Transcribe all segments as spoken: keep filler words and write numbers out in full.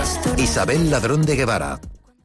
Canarias. Isabel Ladrón de Guevara.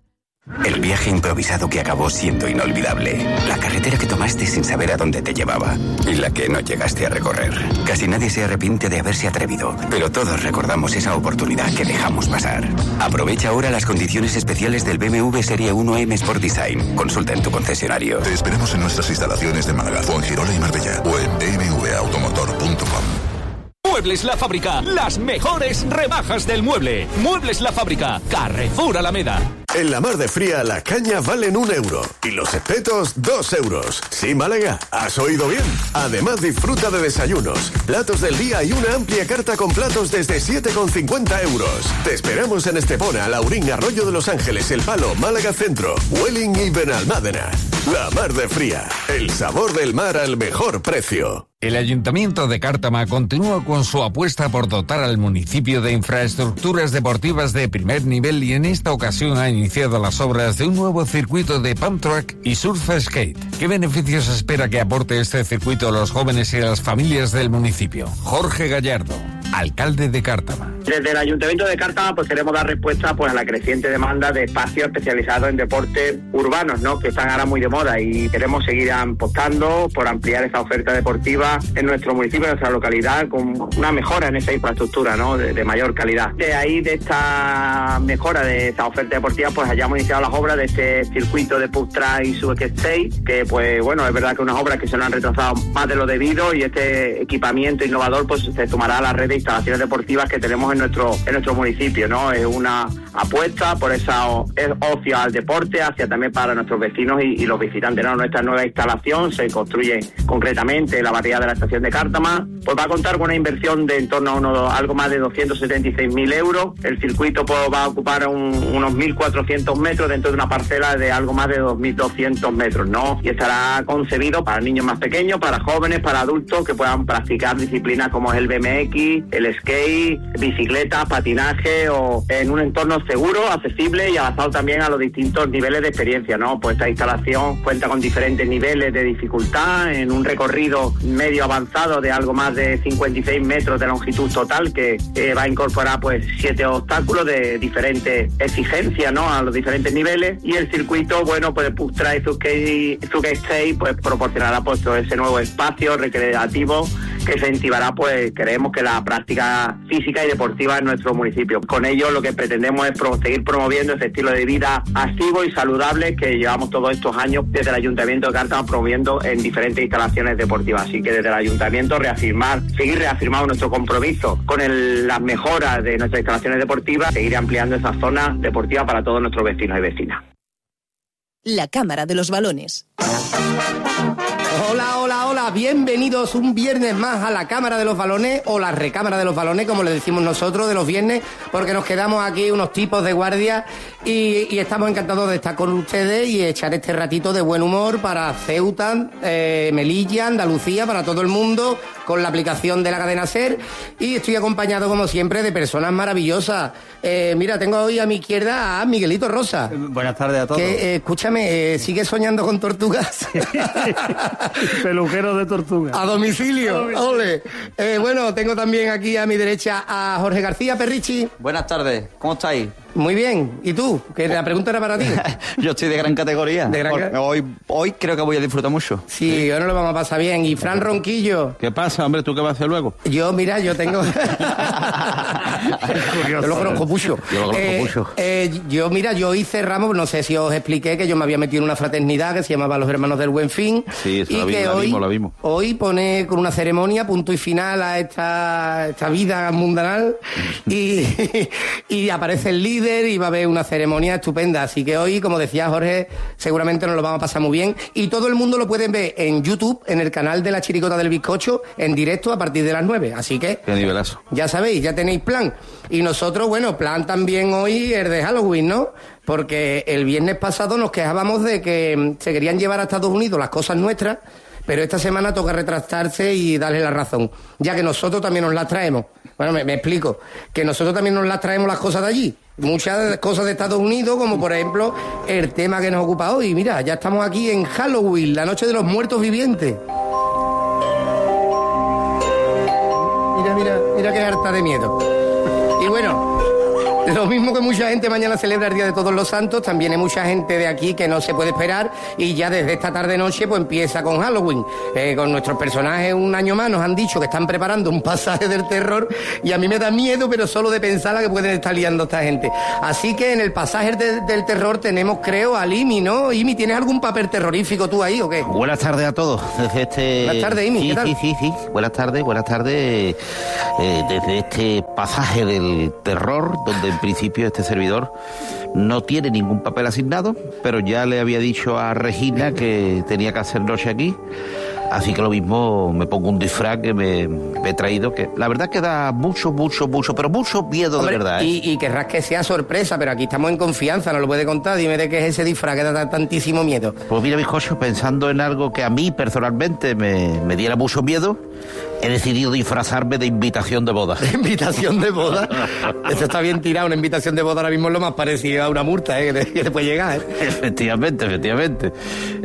El viaje improvisado que acabó siendo inolvidable. La carretera que tomaste sin saber a dónde te llevaba. Y la que no llegaste a recorrer. Casi nadie se arrepiente de haberse atrevido, pero todos recordamos esa oportunidad que dejamos pasar. Aprovecha ahora las condiciones especiales del B M W Serie uno M Sport Design. Consulta en tu concesionario. Te esperamos en nuestras instalaciones de Málaga, Fuengirola y Marbella. O en b m w automotor punto com. Muebles La Fábrica, las mejores rebajas del mueble. Muebles La Fábrica, Carrefour Alameda. En la Mar de Fría, la caña valen un euro y los espetos dos euros. Sí, Málaga, has oído bien. Además, disfruta de desayunos, platos del día y una amplia carta con platos desde siete con cincuenta euros. Te esperamos en Estepona, Laurín, Arroyo de los Ángeles, El Palo, Málaga Centro, Welling y Benalmádena. La Mar de Fría, el sabor del mar al mejor precio. El Ayuntamiento de Cártama continúa con su apuesta por dotar al municipio de infraestructuras deportivas de primer nivel y en esta ocasión ha iniciado las obras de un nuevo circuito de pump track y surf skate. ¿Qué beneficios espera que aporte este circuito a los jóvenes y a las familias del municipio? Jorge Gallardo, alcalde de Cártama. Desde el Ayuntamiento de Cártama pues queremos dar respuesta pues a la creciente demanda de espacios especializados en deportes urbanos, ¿no?, que están ahora muy de moda, y queremos seguir apostando por ampliar esa oferta deportiva en nuestro municipio, en nuestra localidad, con una mejora en esa infraestructura, ¿no?, de, de mayor calidad. De ahí, de esta mejora de esa oferta deportiva, pues hayamos iniciado las obras de este circuito de pump track y subskate, que pues bueno, es verdad que unas obras que se nos han retrasado más de lo debido, y este equipamiento innovador pues se sumará a la red de instalaciones deportivas que tenemos en nuestro en nuestro municipio, ¿no? Es una apuesta por esa ocio al deporte, hacia también para nuestros vecinos y, y los visitantes, ¿no? Nuestra nueva instalación se construye concretamente en la barriada de la estación de Cártama, pues va a contar con una inversión de en torno a uno, algo más de doscientos setenta y seis mil euros. El circuito pues va a ocupar un, unos mil cuatrocientos metros dentro de una parcela de algo más de dos mil doscientos metros, ¿no? Y estará concebido para niños más pequeños, para jóvenes, para adultos que puedan practicar disciplinas como es el B M X, el skate, bicicleta, patinaje, o en un entorno seguro, accesible y adaptado también a los distintos niveles de experiencia, ¿no? Pues esta instalación cuenta con diferentes niveles de dificultad en un recorrido medio avanzado de algo más de cincuenta y seis metros de longitud total, que eh, va a incorporar pues siete obstáculos de diferentes exigencias, ¿no?, a los diferentes niveles, y el circuito, bueno, pues pump track y skate pues proporcionará pues todo ese nuevo espacio recreativo que incentivará, pues creemos que la práctica física y deportiva en nuestro municipio. Con ello lo que pretendemos es pro- seguir promoviendo ese estilo de vida activo y saludable que llevamos todos estos años desde el Ayuntamiento de Cártama promoviendo en diferentes instalaciones deportivas. Así que desde el Ayuntamiento reafirmar, seguir reafirmando nuestro compromiso con el, las mejoras de nuestras instalaciones deportivas, seguir ampliando esa zona deportiva para todos nuestros vecinos y vecinas. La Cámara de los Balones. Hola, hola, hola, bienvenidos un viernes más a la Cámara de los Balones, o la Recámara de los Balones, como le decimos nosotros, de los viernes, porque nos quedamos aquí unos tipos de guardia y, y estamos encantados de estar con ustedes y echar este ratito de buen humor para Ceuta, eh, Melilla, Andalucía, para todo el mundo, con la aplicación de la cadena SER, y estoy acompañado, como siempre, de personas maravillosas. Eh, mira, tengo hoy a mi izquierda a Miguelito Rosa. Buenas tardes a todos. Que, eh, escúchame, eh, ¿sigues soñando con tortugas? Peluquero de tortuga. A domicilio, ole. Eh, bueno, tengo también aquí a mi derecha a Jorge García Perrichi. Buenas tardes, ¿cómo estáis? Muy bien, ¿y tú? Que la pregunta era para ti. Yo estoy de gran categoría. De gran ca- hoy, hoy creo que voy a disfrutar mucho. Sí, hoy nos lo vamos a pasar bien. Y Fran Ronquillo. ¿Qué pasa, hombre? ¿Tú qué vas a hacer luego? Yo, mira, yo tengo... yo lo conozco mucho. Yo lo conozco eh, mucho. Eh, yo, mira, yo hoy cerramos, no sé si os expliqué que yo me había metido en una fraternidad que se llamaba Los Hermanos del Buen Fin. Sí, eso y la, vi, que la hoy, vimos, la vimos. Hoy pone con una ceremonia punto y final a esta, esta vida mundanal y, y aparece el líder y va a haber una ceremonia estupenda, así que hoy, como decía Jorge, seguramente nos lo vamos a pasar muy bien, y todo el mundo lo pueden ver en YouTube, en el canal de La Chiricota del Bizcocho, en directo a partir de las nueve, así que... Qué nivelazo. Ya sabéis, ya tenéis plan. Y nosotros, bueno, plan también hoy el de Halloween, ¿no? Porque el viernes pasado nos quejábamos de que se querían llevar a Estados Unidos las cosas nuestras, pero esta semana toca retractarse y darle la razón, ya que nosotros también nos las traemos. Bueno, me, me explico, que nosotros también nos las traemos las cosas de allí. Muchas cosas de Estados Unidos, como por ejemplo el tema que nos ocupa hoy. Mira, ya estamos aquí en Halloween, la noche de los muertos vivientes. Mira, mira, mira qué harta de miedo. Y bueno, Lo mismo que mucha gente mañana celebra el Día de Todos los Santos, también hay mucha gente de aquí que no se puede esperar y ya desde esta tarde-noche pues empieza con Halloween. Eh, con nuestros personajes un año más nos han dicho que están preparando un pasaje del terror y a mí me da miedo, pero solo de pensar la que pueden estar liando esta gente. Así que en el pasaje de, del terror tenemos, creo, al Imi, ¿no? Imi, ¿tienes algún papel terrorífico tú ahí o qué? Buenas tardes a todos. Desde este... Buenas tardes, Imi, sí, ¿qué tal? Sí, sí, sí. Buenas tardes, buenas tardes. Eh, desde este pasaje del terror, donde en principio este servidor no tiene ningún papel asignado, pero ya le había dicho a Regina que tenía que hacer noche aquí. Así que lo mismo me pongo un disfraz que me, me he traído, que la verdad que da mucho, mucho, mucho, pero mucho miedo. Hombre, de verdad. ¿eh? Y, y querrás que sea sorpresa, pero aquí estamos en confianza, no lo puede contar. Dime de qué es ese disfraz que da tantísimo miedo. Pues mira, bizcocho, pensando en algo que a mí personalmente me, me diera mucho miedo, he decidido disfrazarme de invitación de boda. ¿Invitación de boda? Eso está bien tirado, una invitación de boda ahora mismo es lo más parecido a una multa, ¿eh? que, te, que te puede llegar. ¿eh? Efectivamente, efectivamente.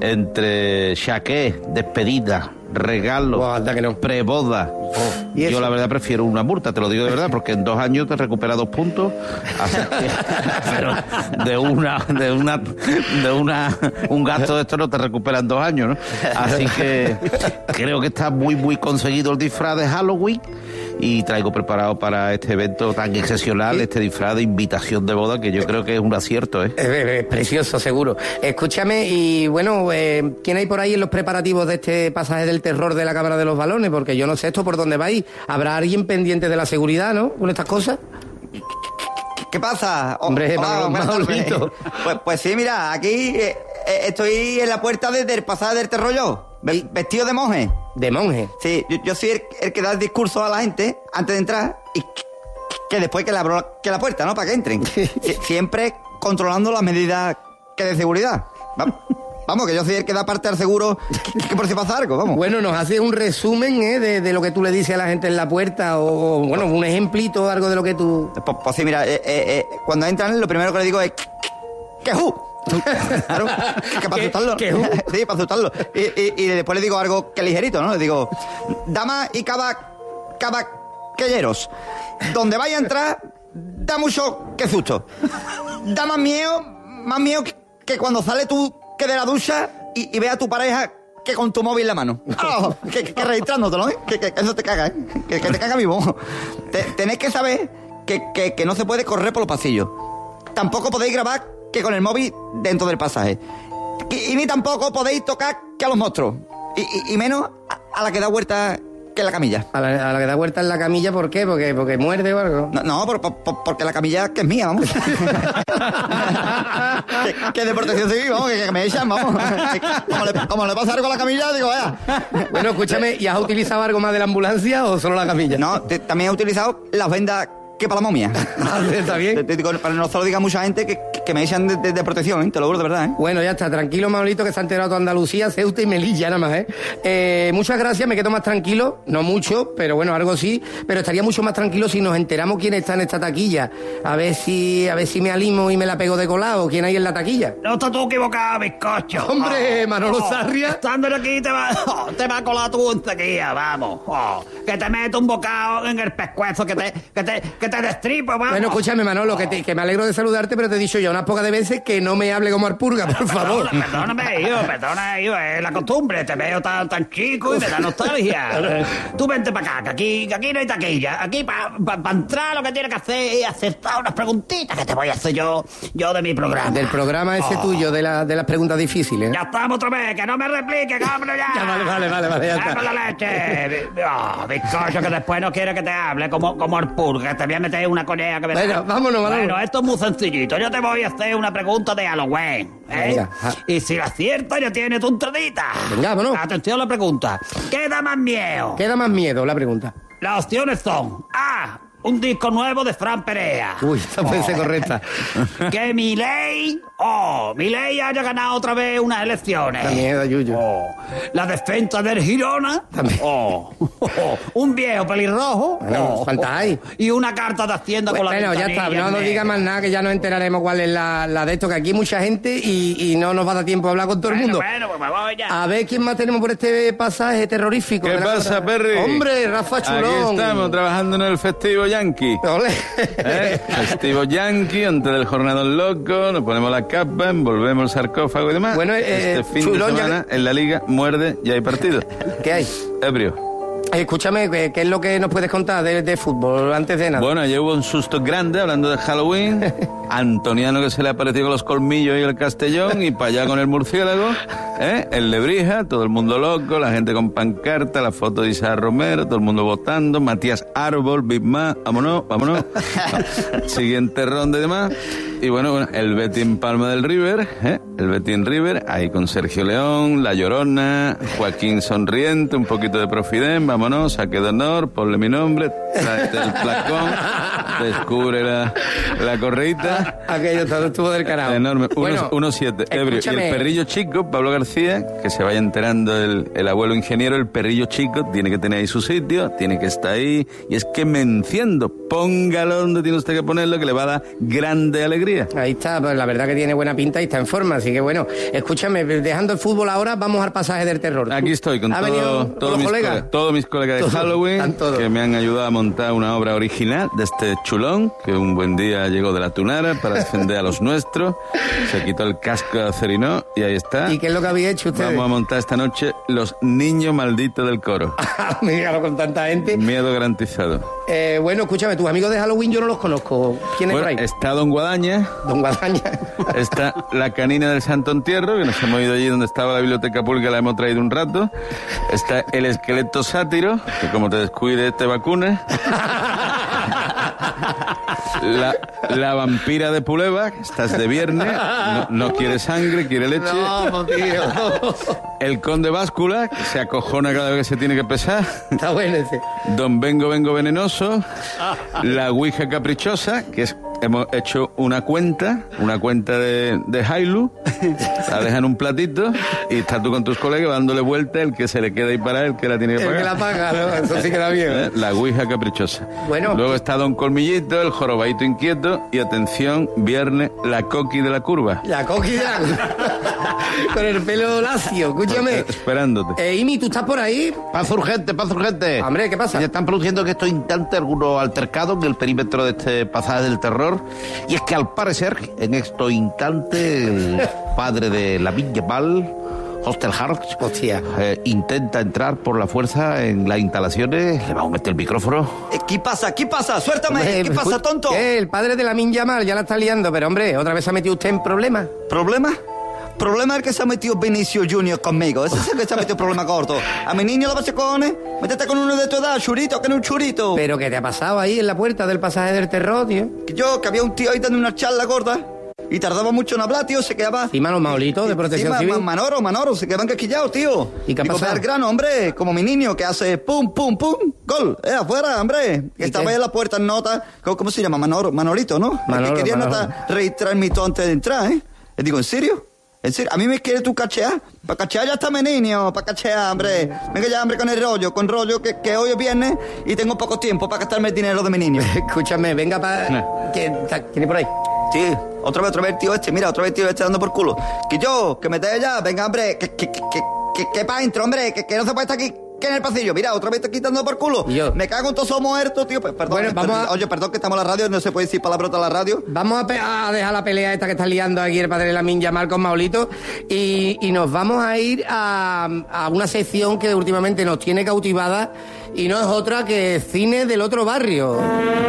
Entre chaqué, despedida, regalo, oh, anda que no. preboda. Oh, yo eso? La verdad prefiero una multa, te lo digo de verdad, porque en dos años te recuperas dos puntos. Así que, pero de una, de una, de una, un gasto de esto no te recuperan dos años, ¿no? Así que creo que está muy, muy conseguido el disfraz de Halloween. Y traigo preparado para este evento tan excepcional, este disfraz de invitación de boda, que yo creo que es un acierto, ¿eh? Es, es precioso, seguro. Escúchame, y bueno, eh, ¿quién hay por ahí en los preparativos de este pasaje del terror de la Cámara de los Balones? Porque yo no sé esto por dónde va a ir. ¿Habrá alguien pendiente de la seguridad, no? Con estas cosas. ¿Qué pasa? O, Hombre, hola, Manolito. Pues, pues sí, mira, aquí eh, eh, estoy en la puerta de, del pasaje del terror yo. Vestido de monje. ¿De monje? Sí, yo, yo soy el, el que da el discurso a la gente antes de entrar y que, que después que le abro la, que la puerta, ¿no? Para que entren. Sie, siempre controlando las medidas que de seguridad. Vamos, vamos, que yo soy el que da parte al seguro que, que por si pasa algo, vamos. Bueno, nos haces un resumen, ¿eh? De, de lo que tú le dices a la gente en la puerta o, bueno, un ejemplito, algo de lo que tú... Pues, pues sí, mira, eh, eh, cuando entran lo primero que le digo es... ¡Que ju! Claro, que para asustarlo. Sí, para asustarlo. Y, y, y después le digo algo que ligerito, ¿no? Le digo, damas y caba, caballeros, donde vaya a entrar, da mucho que susto. Da más miedo, más miedo que, que cuando sale tú que de la ducha y, y ve a tu pareja que con tu móvil en la mano. Oh, que, que, que registrándotelo, ¿eh? Que, que, que eso te caga, ¿eh? Que, que te caga vivo. Te, tenéis que saber que, que, que no se puede correr por los pasillos. Tampoco podéis grabar que con el móvil dentro del pasaje. Y, y ni tampoco podéis tocar que a los monstruos. Y, y, y menos a, a la que da vuelta que en la camilla. A la, a la que da vuelta en la camilla, ¿por qué? Porque, porque muerde o algo. No, no por, por, porque la camilla que es mía, vamos. que, que de protección civil, vamos, que, que me echan, vamos. Como le, como le pasa algo a la camilla, digo, vaya. Bueno, escúchame, ¿y has utilizado algo más de la ambulancia o solo la camilla? No, te, también he utilizado las vendas que para la momia. ¿Está bien? Te, te digo, para no solo diga mucha gente que, que me echan de, de, de protección, ¿eh? Te lo juro de verdad, ¿eh? Bueno, ya está. Tranquilo, Manolito, que se ha enterado toda Andalucía, Ceuta y Melilla nada más, ¿eh? ¿eh? Muchas gracias, me quedo más tranquilo. No mucho, pero bueno, algo sí. Pero estaría mucho más tranquilo si nos enteramos quién está en esta taquilla. A ver si a ver si me alimo y me la pego de colado. ¿Quién hay en la taquilla? No estás tú equivocado, bizcocho. Hombre, oh, Manolo oh, Sarria. Estando aquí te va, oh, te va a colar tu taquilla, vamos. Oh, que te meto un bocado en el pescuezo, que te, que te, que te destripo, vamos. Bueno, escúchame, Manolo, que, te, que me alegro de saludarte, pero te he dicho ya unas pocas de veces que no me hable como Arpurga, por favor. Perdona, perdóname, hijo, perdona, hijo, es la costumbre, te veo tan, tan chico y me da nostalgia. Tú vente para acá, que aquí, que aquí no hay taquilla. Aquí para pa, pa entrar lo que tienes que hacer es acertar unas preguntitas que te voy a hacer yo, yo de mi programa. Del programa ese oh. tuyo, de, la, de las preguntas difíciles. Ya estamos otra vez, que no me replique, cabrón, ya. Ya, vale, vale, vale, vale, ya está. Dame la leche. Oh, bizcocho, que después no quiere que te hable como, como Arpurga, te voy a meter una conea que me Bueno, vámonos, vámonos. Bueno, esto es muy sencillito. Yo te voy a hacer una pregunta de Halloween, ¿eh? Venga. Y si la aciertas, ya tienes tu entradita. Venga, vámonos. Atención a la pregunta. ¿Qué da más miedo? ¿Qué da más miedo? La pregunta. Las opciones son A, un disco nuevo de Fran Perea. Uy, esta puede ser correcta. Que Milei, oh, Milei haya ganado otra vez unas elecciones. Da miedo, Yuyu. Oh, la defensa del Girona. También. Oh, oh, un viejo pelirrojo. Bueno, oh, ¿cuántas hay? oh, y una carta de Hacienda Bueno, con la bueno, ya está, no nos diga más nada, que ya nos enteraremos cuál es la, la de esto, que aquí hay mucha gente y, y no nos va a dar tiempo a hablar con todo bueno, el mundo. Bueno, pues me voy ya. A ver quién más tenemos por este pasaje terrorífico. ¿Qué pasa, Perry? Hombre, Rafa Chulón. Aquí estamos, trabajando en el festivo yankee. Ole. ¿Eh? Festivo yankee, antes del jornadón loco, nos ponemos la capa, envolvemos el sarcófago y demás. Bueno, eh, este fin chulón, de semana ya... en la liga muerde y hay partido. ¿Qué hay? Ebrio. Escúchame, ¿qué, ¿qué es lo que nos puedes contar de, de fútbol antes de nada? Bueno, ayer hubo un susto grande hablando de Halloween. Antoniano que se le apareció con los colmillos y el Castellón y para allá con el murciélago. ¿Eh? El Lebrija, todo el mundo loco, la gente con pancarta, la foto de Isaac Romero, todo el mundo votando. Matías Árbol, Big Ma, vámonos, vámonos. Siguiente ronda y demás. Y bueno, bueno, el Betis en Palma del River, ¿eh? El Betis en River, ahí con Sergio León, La Llorona, Joaquín sonriente, un poquito de Profidén, vámonos, saque de honor, ponle mi nombre, tráete el placón, descubre la, la correita. Aquello todo estuvo del carajo. Enorme, bueno, uno siete, ebrio. Y el perrillo chico, Pablo García, que se vaya enterando el, el abuelo ingeniero, el perrillo chico tiene que tener ahí su sitio, tiene que estar ahí, y es que me enciendo, póngalo donde tiene usted que ponerlo, que le va a dar grande alegría. Ahí está, pues la verdad que tiene buena pinta y está en forma, así que bueno, escúchame, dejando el fútbol ahora, vamos al pasaje del terror. Aquí estoy con todo, todos mis colegas, todos mis colegas de Halloween, que me han ayudado a montar una obra original de este chulón, que un buen día llegó de la Tunara para defender a los nuestros, se quitó el casco de acerinó y ahí está. ¿Y qué es lo que había hecho ustedes? Vamos a montar esta noche Los Niños Malditos del Coro. Míralo con tanta gente. Miedo garantizado. Eh, bueno, escúchame, tus amigos de Halloween yo no los conozco. ¿Quién es bueno, por ahí? Está Don Guadaña. Don Guadaña. Está la canina del Santo Entierro, que nos hemos ido allí donde estaba la biblioteca pública, la hemos traído un rato. Está el esqueleto sátiro, que como te descuide te vacuna. La, la vampira de Puleva, estás de viernes, no, no quiere sangre, quiere leche. No, tío. El conde báscula, que se acojona cada vez que se tiene que pesar. Está bueno ese. Don Vengo Vengo venenoso. La ouija caprichosa, que es, hemos hecho una cuenta, una cuenta de, de Hailu, la dejan en un platito y estás tú con tus colegas dándole vuelta, el que se le queda ahí para él, que la tiene que pagar. El que la paga, ¿no? Eso sí queda bien. ¿Eh? La ouija caprichosa. Bueno. Luego está Don Colmillito, el jorobadito inquieto y atención, viernes, la coqui de la curva. La coqui de la curva. Con el pelo lacio, escúchame. Esperándote. Eh, Imi, ¿tú estás por ahí? Paz urgente, paz urgente. Hombre, ¿qué pasa? Se están produciendo en estos instantes algunos altercados en el perímetro de este pasaje del terror. Y es que al parecer, en estos instantes, el padre de la Villa Val, Hostel Hearts, hostia, eh, intenta entrar por la fuerza en las instalaciones. Le vamos a meter el micrófono. ¿Qué pasa? ¿Qué pasa? Suéltame. Hombre, ¿Qué pasa, tonto? ¿Qué? El padre de la Min Yamal ya la está liando, pero hombre, otra vez se ha metido usted en problemas. ¿Problema? Problema es que se ha metido Benicio Junior conmigo. Ese es el que se ha metido problema corto. A mi niño lo vas a cojones. Métete con uno de tu edad, churito, que no es un churito. ¿Pero qué te ha pasado ahí en la puerta del pasaje del terror, tío? Que yo, que había un tío ahí dando una charla gorda. Y tardaba mucho en hablar, tío, se quedaba... Encima los maolitos de protección encima, civil. Manoro, Manoro, se quedaban casquillados, tío. ¿Y qué ha pasado? al grano, hombre, como mi niño, que hace pum, pum, pum, gol, eh, afuera, hombre. Que estaba ahí en la puerta en nota, ¿cómo, cómo se llama? Manoro, Manolito, ¿no? Manolo, que quería Manolo. nota, registrar mi to antes de entrar, ¿eh? Le digo, ¿en serio? ¿En serio? ¿A mí me quieres tú cachear? Para cachear ya está mi niño, para cachear, hombre. Venga ya, hombre, con el rollo, con rollo, que, que hoy es viernes y tengo poco tiempo para gastarme el dinero de mi niño. Escúchame, venga para... ¿Quién tiene por ahí? Sí, otra vez, otra vez el tío este, mira, otra vez el tío este dando por culo. Que yo, que me te ya, venga, hombre, que, que, que, que, que pa' dentro, hombre, que, que no se puede estar aquí, que en el pasillo. Mira, otra vez te quitando por culo. Yo. Me cago en todos esos muertos, tío. Perdón, Bueno, vamos perdón, a- oye, perdón que estamos en la radio, no se puede decir palabrota en la radio. Vamos a, pe- a dejar la pelea esta que está liando aquí el padre de la Min Yamal con Maolito y, y nos vamos a ir a, a una sección que últimamente nos tiene cautivada y no es otra que cine del otro barrio.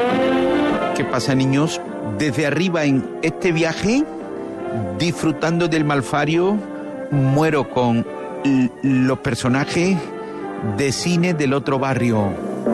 ¿Qué pasa, niños? Desde arriba en este viaje, disfrutando del Malfario, muero con l- los personajes de cine del otro barrio.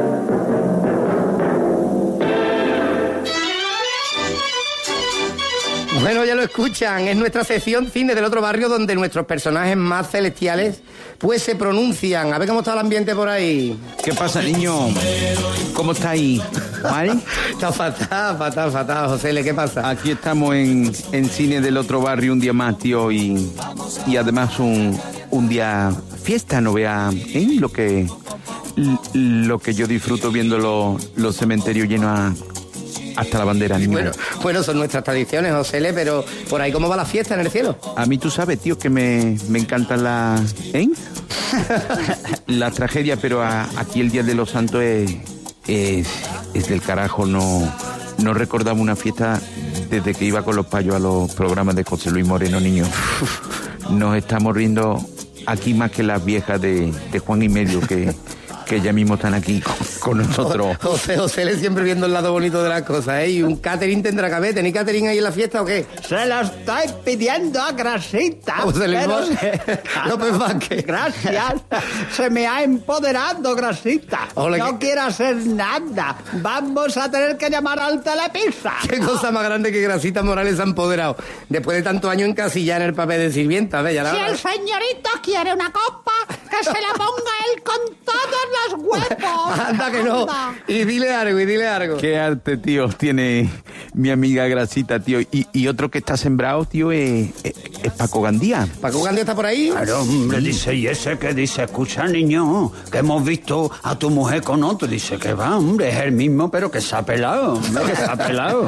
Bueno, ya lo escuchan, es nuestra sección cine del otro barrio donde nuestros personajes más celestiales pues se pronuncian. A ver cómo está el ambiente por ahí. ¿Qué pasa, niño? ¿Cómo estáis? ¿Vale? Está fatal, fatal, fatal, José, ¿qué pasa? Aquí estamos en, en cine del otro barrio un día más, tío, y, y además un, un día fiesta, no vea, ¿eh? Lo que l- lo que yo disfruto viendo los, los cementerios llenos a- hasta la bandera, niño. Bueno, bueno, son nuestras tradiciones, José, pero por ahí cómo va la fiesta en el cielo. A mí tú sabes, tío, que me, me encantan las... ¿Eh? la tragedia, pero a- aquí el Día de los Santos es, es, es del carajo. No, no recordaba una fiesta desde que iba con los payos a los programas de José Luis Moreno, niño. Nos estamos riendo aquí más que las viejas de, de Juan y Medio, que, que ya mismo están aquí con, con nosotros. José, José le siempre viendo el lado bonito de las cosas, ¿eh? ¿Y un catering tendrá que haber? ¿Tenéis catering ahí en la fiesta o qué? Se lo estoy pidiendo a Grasita. José Luis pero Mo- se- López Vázquez. Gracias. Se me ha empoderado, Grasita. Ole, no que- quiero hacer nada. Vamos a tener que llamar al Telepizza. Qué cosa más grande que Grasita Morales ha empoderado. Después de tantos años encasillar en el papel de sirvienta, ¿ves? Ya la- Si el señorito quiere una copa, que se la ponga él con todos los huevos. Anda que no. Anda. Y dile algo, y dile algo. Qué arte, tío, tiene mi amiga Grasita, tío. Y, y otro que está sembrado, tío, es, es, es Paco Gandía. ¿Paco Gandía está por ahí? Claro, hombre, dice, y ese que dice, escucha, niño, que hemos visto a tu mujer con otro. Dice que va, hombre, es el mismo, pero que se ha pelado, hombre, que se ha pelado.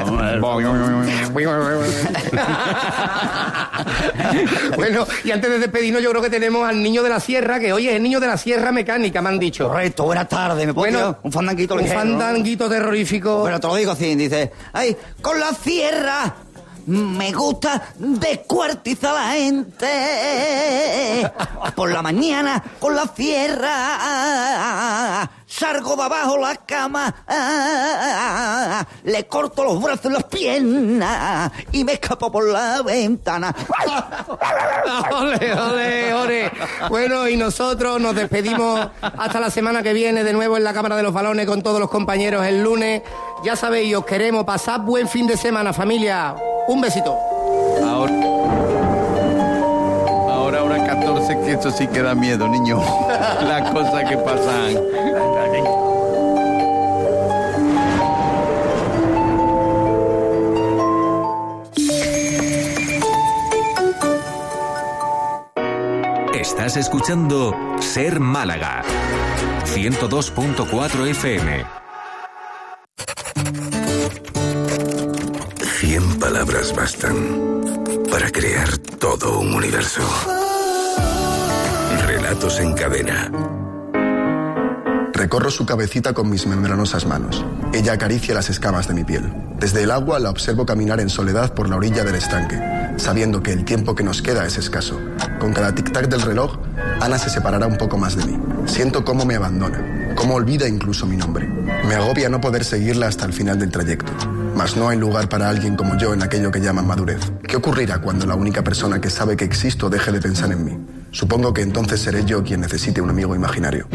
Bueno, y antes de despedirnos, yo creo que tenemos al niño de la sierra, que oye, es el niño de la sierra mecánica, me han dicho. Correcto, buenas tardes, ¿me puedo Bueno, tirar un fandanguito Un ligero, ¿no? fandanguito terrorífico. Bueno, te lo digo así, dice, ay, con la sierra me gusta descuartizar a la gente. Por la mañana, con la sierra, salgo de abajo la cama, le corto los brazos y las piernas y me escapo por la ventana. Ole, ole, ole. Bueno, y nosotros nos despedimos hasta la semana que viene de nuevo en la Cámara de los Balones con todos los compañeros el lunes. Ya sabéis, os queremos. Pasad buen fin de semana, familia. Un besito. Ahora, ahora, ahora catorce, que eso sí que da miedo, niño. Las cosas que pasan. Estás escuchando Ser Málaga. ciento dos punto cuatro F M. Cien palabras bastan para crear todo un universo. Relatos en cadena. Recorro su cabecita con mis membranosas manos. Ella acaricia las escamas de mi piel. Desde el agua la observo caminar en soledad por la orilla del estanque, sabiendo que el tiempo que nos queda es escaso. Con cada tic-tac del reloj, Ana se separará un poco más de mí. Siento cómo me abandona, cómo olvida incluso mi nombre. Me agobia no poder seguirla hasta el final del trayecto. Mas no hay lugar para alguien como yo en aquello que llaman madurez. ¿Qué ocurrirá cuando la única persona que sabe que existo deje de pensar en mí? Supongo que entonces seré yo quien necesite un amigo imaginario.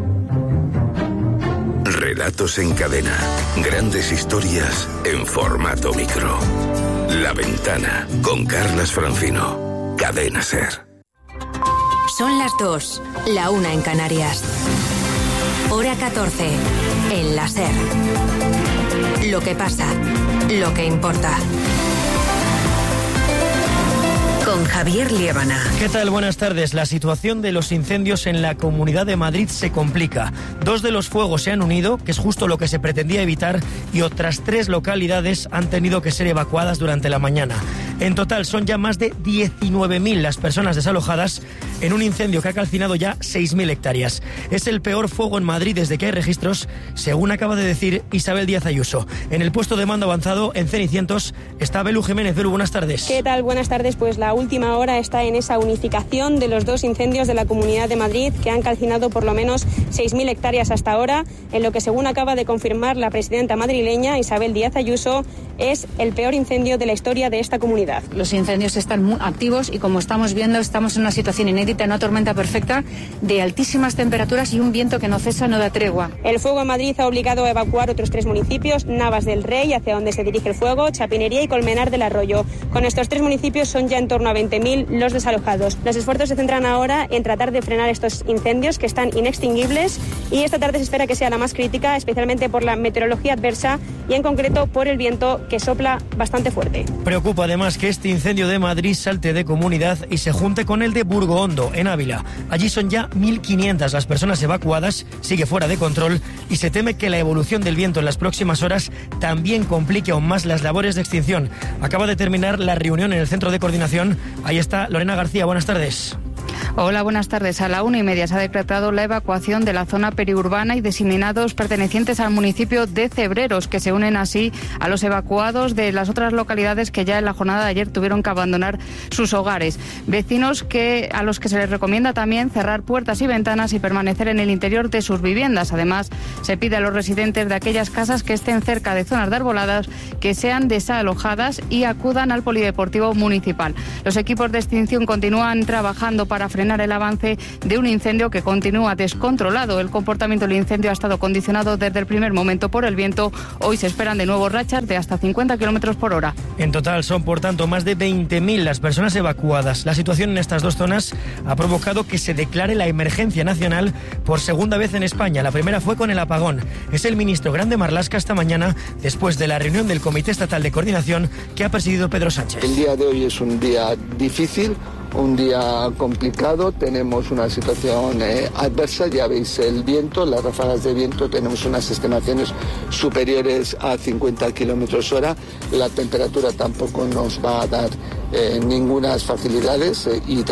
Relatos en cadena. Grandes historias en formato micro. La Ventana con Carlas Francino. Cadena Ser. Son las dos, la una en Canarias. Hora catorce, en la Ser. Lo que pasa, lo que importa. Con Javier Liébana. ¿Qué tal? Buenas tardes. La situación de los incendios en la Comunidad de Madrid se complica. Dos de los fuegos se han unido, que es justo lo que se pretendía evitar, y otras tres localidades han tenido que ser evacuadas durante la mañana. En total son ya más de diecinueve mil las personas desalojadas en un incendio que ha calcinado ya seis mil hectáreas. Es el peor fuego en Madrid desde que hay registros, según acaba de decir Isabel Díaz Ayuso. En el puesto de mando avanzado, en Cenicientos, está Belu Jiménez. Belu, buenas tardes. ¿Qué tal? Buenas tardes. Pues la última hora está en esa unificación de los dos incendios de la Comunidad de Madrid que han calcinado por lo menos seis mil hectáreas hasta ahora, en lo que, según acaba de confirmar la presidenta madrileña Isabel Díaz Ayuso, es el peor incendio de la historia de esta comunidad. Los incendios están muy activos y, como estamos viendo, estamos en una situación inédita, en una tormenta perfecta de altísimas temperaturas y un viento que no cesa, no da tregua. El fuego en Madrid ha obligado a evacuar otros tres municipios: Navas del Rey, hacia donde se dirige el fuego, Chapinería y Colmenar del Arroyo. Con estos tres municipios son ya en torno a veinte mil los desalojados. Los esfuerzos se centran ahora en tratar de frenar estos incendios que están inextinguibles, y esta tarde se espera que sea la más crítica, especialmente por la meteorología adversa y en concreto por el viento que sopla bastante fuerte. Preocupa además que este incendio de Madrid salte de comunidad y se junte con el de Burgohondo, en Ávila. Allí son ya mil quinientas las personas evacuadas, sigue fuera de control, y se teme que la evolución del viento en las próximas horas también complique aún más las labores de extinción. Acaba de terminar la reunión en el centro de coordinación. Ahí está Lorena García, buenas tardes. Hola, buenas tardes. A la una y media se ha decretado la evacuación de la zona periurbana y diseminados pertenecientes al municipio de Cebreros, que se unen así a los evacuados de las otras localidades que ya en la jornada de ayer tuvieron que abandonar sus hogares. Vecinos que a los que se les recomienda también cerrar puertas y ventanas y permanecer en el interior de sus viviendas. Además, se pide a los residentes de aquellas casas que estén cerca de zonas de arboladas que sean desalojadas y acudan al polideportivo municipal. Los equipos de extinción continúan trabajando para frenar el avance de un incendio que continúa descontrolado. El comportamiento del incendio ha estado condicionado desde el primer momento por el viento. Hoy se esperan de nuevo rachas de hasta cincuenta kilómetros por hora. En total son, por tanto, más de veinte mil las personas evacuadas. La situación en estas dos zonas ha provocado que se declare la emergencia nacional por segunda vez en España. La primera fue con el apagón. Es el ministro Grande Marlaska esta mañana, después de la reunión del Comité Estatal de Coordinación que ha presidido Pedro Sánchez. El día de hoy es un día difícil, un día complicado, tenemos una situación eh, adversa, ya veis el viento, las ráfagas de viento, tenemos unas estimaciones superiores a cincuenta kilómetros hora, la temperatura tampoco nos va a dar eh, ninguna facilidades eh, y